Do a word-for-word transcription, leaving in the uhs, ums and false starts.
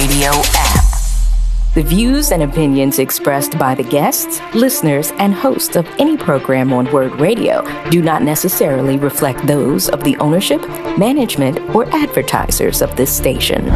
Radio app. The views and opinions expressed by the guests, listeners, and hosts of any program on Word Radio do not necessarily reflect those of the ownership, management, or advertisers of this station.